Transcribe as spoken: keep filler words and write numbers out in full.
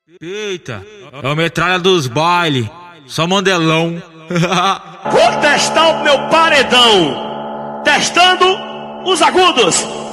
Eita, é o metralha dos baile, só mandelão. Vou testar o meu paredão, testando os agudos.